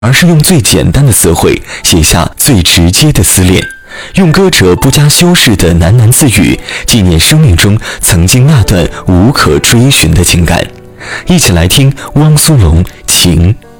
而是用最简单的词汇写下最直接的思恋，用歌者不加修饰的喃喃自语，纪念生命中曾经那段无可追寻的情感。一起来听汪苏泷《情》。